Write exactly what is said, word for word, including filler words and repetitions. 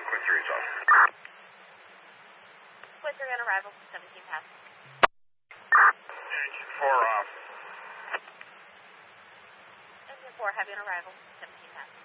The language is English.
Quinn three is off. Quinn three on arrival, seventeen pass. Engine four off. Engine four, heavy on arrival, seventeen pass.